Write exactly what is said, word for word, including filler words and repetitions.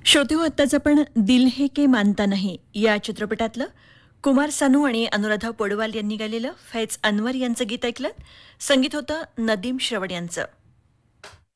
श्रोते हो, आत्ताच आपण दिल है के मानता नाही या चित्रपटातलं कुमार सानू आणि अनुराधा पौडवाल यांनी गायलेलं फैज अनवर यांचं गीत ऐकलं. संगीत होतं नदीम श्रवण यांचं.